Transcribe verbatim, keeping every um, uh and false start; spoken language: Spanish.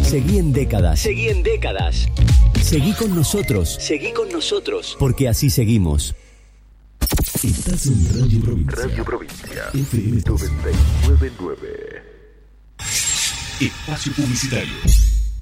Seguí en Décadas. Seguí en Décadas. Seguí con nosotros. Seguí con nosotros. Porque así seguimos. Estás en Radio Provincia. Radio Provincia. F M noventa y nueve punto nueve. Espacio publicitario.